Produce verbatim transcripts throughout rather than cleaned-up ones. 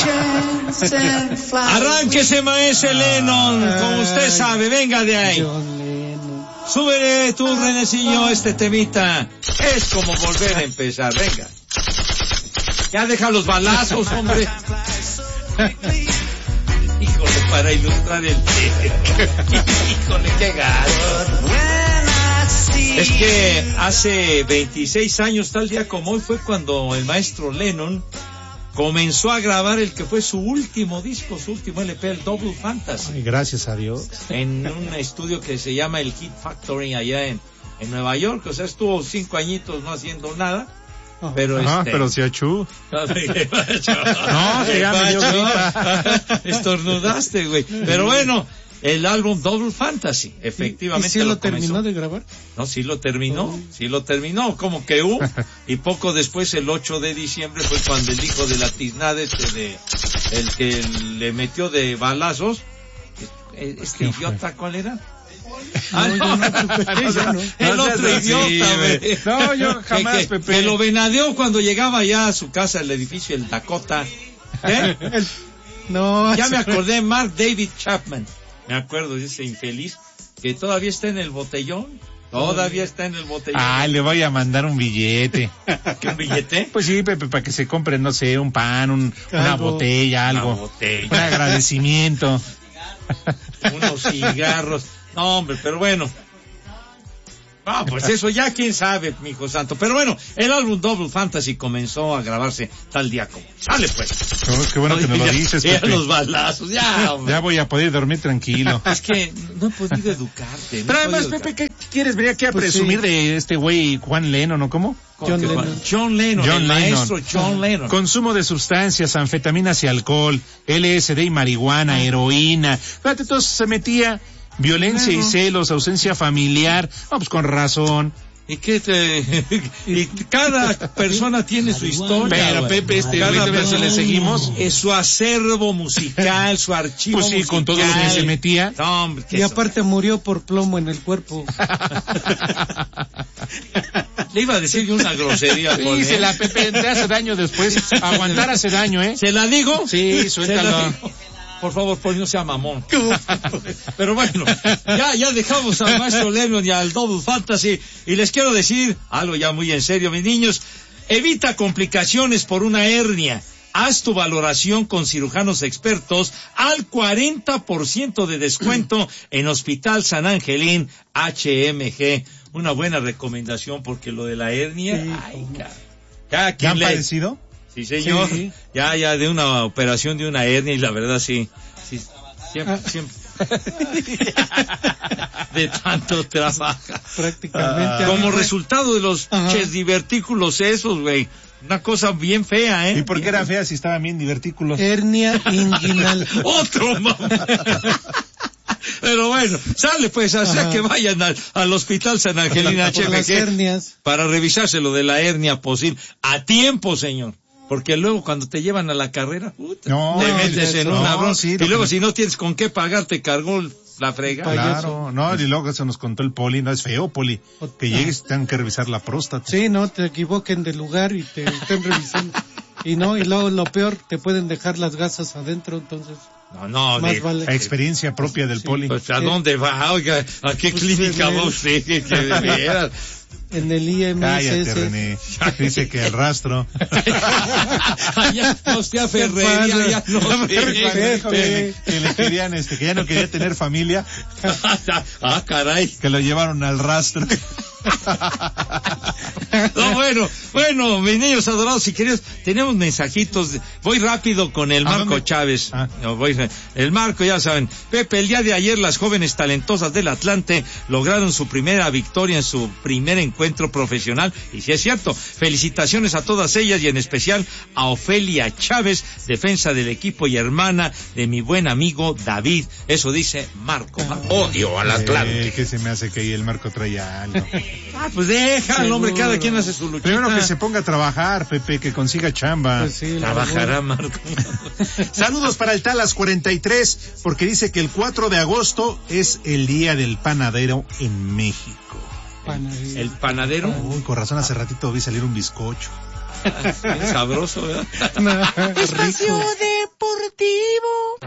Arránquese, maestro Lennon, como usted sabe, venga de ahí. Súbele tú, Renecillo, este temita. Es como volver a empezar, venga. Ya deja los balazos, hombre. Híjole, para ilustrar el tema. Híjole, qué gato. Es que hace veintiséis años, tal día como hoy, fue cuando el maestro Lennon comenzó a grabar el que fue su último disco, su último L P, el Double Fantasy. Ay, gracias a Dios. En un estudio que se llama el Hit Factory allá en, en Nueva York. O sea, estuvo cinco añitos no haciendo nada. Pero Ajá, este... pero si achú. No, que ya me dio gripa. Estornudaste, güey. Pero bueno, el álbum Double Fantasy, efectivamente. ¿Y si lo, lo terminó de grabar? No, sí lo terminó, oh. sí lo terminó, como que uh, y poco después, el ocho de diciembre, fue cuando el hijo de la tiznada, este de, el que le metió de balazos, este idiota, ¿cuál era? Ah, no, no, no, no, el no otro así, idiota, güey. No, yo jamás, que, que, Pepe. que lo venadeó cuando llegaba ya a su casa, el edificio, el Dakota. ¿Eh? No. Ya me acordé, Mark David Chapman. Me acuerdo de ese infeliz que todavía está en el botellón. Todavía está en el botellón. Ah, le voy a mandar un billete. ¿Qué, un billete? Pues sí, Pepe, para que se compre, no sé, un pan, un, una botella, algo. Una botella. Un agradecimiento. Unos cigarros. No, hombre, pero bueno. Ah, pues eso ya quién sabe, mi hijo santo. Pero bueno, el álbum Double Fantasy comenzó a grabarse tal día como. ¡Sale, pues! Oh, qué bueno que me lo dices, ya, Pepe. Ya los balazos, ya, hombre. Ya voy a poder dormir tranquilo. Es que no he podido educarte. No Pero además, educarte. Pepe, ¿qué quieres venir aquí a Pues presumir sí. de este güey Juan Lennon o cómo? John Lennon. John Lennon, John el Lennon. maestro John Lennon. Consumo de sustancias, anfetaminas y alcohol, L S D y marihuana, heroína. Fíjate, todo se metía. Violencia y celos, ausencia familiar. Ah, pues con razón. ¿Y qué te...? Y cada persona tiene su historia. Pero, güey. Pepe, este, Cada ahorita persona le seguimos. Es su acervo musical, su archivo Pues sí, musical. con todo lo que se metía. No, hombre, Y eso. aparte murió por plomo en el cuerpo. Le iba a decir yo una grosería. Sí, con se él. la Pepe, te hace daño después. Aguantar hace daño, ¿eh? ¿Se la digo? Sí, Se la suéltalo. digo. Por favor, pues no sea mamón. Pero bueno, ya, ya dejamos al maestro Lennon y al Double Fantasy. Y les quiero decir algo ya muy en serio, mis niños. Evita complicaciones por una hernia. Haz tu valoración con cirujanos expertos al cuarenta por ciento de descuento en Hospital San Angelín H M G. Una buena recomendación porque lo de la hernia... Sí, ay, ¿cómo? cara. Cada ¿Te quien han le... parecido? Sí, señor. Sí. Ya, ya de una operación de una hernia y la verdad sí. sí siempre, siempre. De tanto trabaja. Prácticamente. Ah, como Fue- resultado de los Ajá. ches divertículos esos, güey. Una cosa bien fea, ¿eh? ¿Y por qué era fea si estaban bien divertículos? Hernia inguinal. Otro, mamá. Pero bueno, sale pues, o sea Ajá. que vayan al, al Hospital San Angelín Por H M las G hernias. para revisarse lo de la hernia posible. A tiempo, señor. Porque luego cuando te llevan a la carrera, puta, No, te no, metes en no, una bronca. sí, y lo luego que- si no tienes con qué pagar, te cargó la frega. Claro, no, y luego se nos contó el Poli, no es feo, Poli, que llegues y tengan que revisar la próstata. Sí, no, te equivoquen de lugar y te estén revisando. Y no, y luego lo peor, te pueden dejar las gasas adentro, entonces No, no, más de, vale. Experiencia propia del Sí. Poli. pues, ¿a Sí. dónde va? Oiga, ¿a qué Pues, clínica en va el- usted? Que, que de veras. En el I M Cállate, S S. René. Dice que el rastro. Allá no sea ferrería, ya no Cuando sé. dijo que, que le querían, este, que ya no quería tener familia, Ah, caray. que lo llevaron al rastro. No, bueno, bueno, mis niños adorados y queridos, tenemos mensajitos. Voy rápido con el ¿A Marco dónde? Chávez. Ah. No, voy, el Marco, ya saben. Pepe, el día de ayer las jóvenes talentosas del Atlante lograron su primera victoria en su primer encuentro profesional. Y sí es cierto, felicitaciones a todas ellas y en especial a Ofelia Chávez, defensa del equipo y hermana de mi buen amigo David. Eso dice Marco. Marco. Odio al Atlante. Eh, que se me hace que ahí el Marco traía algo. Ah, pues déjalo, hombre, cada quien hace su luchita. Primero que se ponga a trabajar, Pepe, que consiga chamba. Pues sí, la Trabajará, verdad. Marco. Saludos para el Talas cuarenta y tres, porque dice que el cuatro de agosto es el día del panadero en México. Panadería. El panadero. Uy, con razón hace ratito vi salir un bizcocho. Sabroso, ¿verdad? Rico.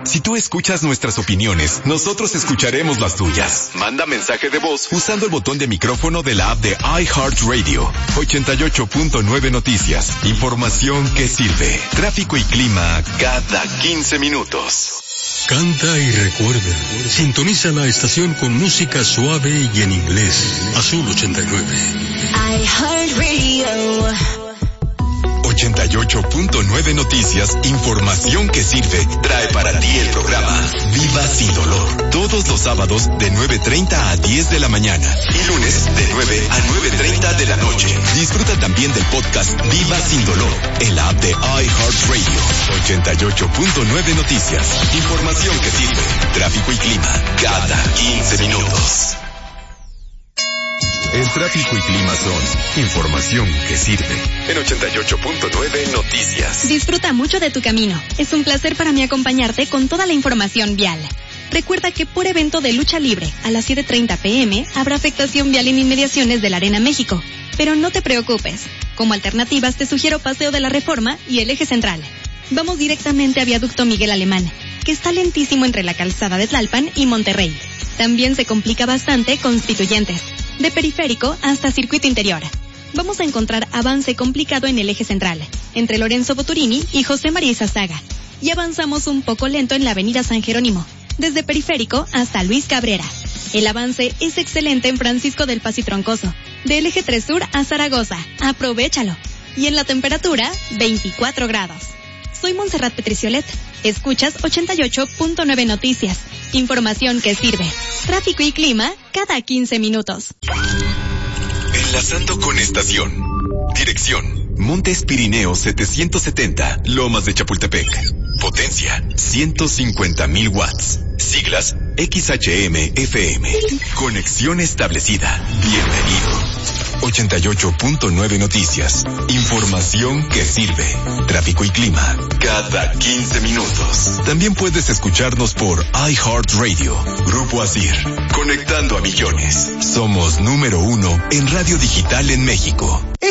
Si tú escuchas nuestras opiniones, nosotros escucharemos las tuyas. Manda mensaje de voz usando el botón de micrófono de la app de iHeartRadio. ochenta y ocho punto nueve Noticias. Información que sirve. Tráfico y clima cada quince minutos. Canta y recuerda. Sintoniza la estación con música suave y en inglés. Azul ochenta y nueve. iHeartRadio. ochenta y ocho punto nueve Noticias, información que sirve, trae para ti el programa Viva Sin Dolor. Todos los sábados de nueve treinta a diez de la mañana y lunes de nueve a nueve treinta de la noche. Disfruta también del podcast Viva Sin Dolor en la app de iHeartRadio. ochenta y ocho punto nueve Noticias, información que sirve, tráfico y clima cada quince minutos. El tráfico y clima son información que sirve. En ochenta y ocho punto nueve Noticias. Disfruta mucho de tu camino. Es un placer para mí acompañarte con toda la información vial. Recuerda que por evento de lucha libre a las siete treinta pm habrá afectación vial en inmediaciones de la Arena México. Pero no te preocupes. Como alternativas te sugiero Paseo de la Reforma y el Eje Central. Vamos directamente a Viaducto Miguel Alemán, que está lentísimo entre la calzada de Tlalpan y Monterrey. También se complica bastante Constituyentes. De Periférico hasta Circuito Interior. Vamos a encontrar avance complicado en el Eje Central, entre Lorenzo Boturini y José María Izazaga. Y avanzamos un poco lento en la Avenida San Jerónimo, desde Periférico hasta Luis Cabrera. El avance es excelente en Francisco del Paz y Troncoso, del Eje tres Sur a Zaragoza. Aprovéchalo. Y en la temperatura, veinticuatro grados. Soy Montserrat Petriciolet. Escuchas ochenta y ocho punto nueve Noticias. Información que sirve. Tráfico y clima cada quince minutos. Enlazando con estación. Dirección: Montes Pirineos setecientos setenta, Lomas de Chapultepec. Potencia: ciento cincuenta mil watts. Siglas: X H M F M. Conexión establecida. Bienvenido. ochenta y ocho punto nueve Noticias. Información que sirve. Tráfico y clima cada quince minutos. También puedes escucharnos por iHeartRadio. Grupo Asir. Conectando a millones. Somos número uno en radio digital en México.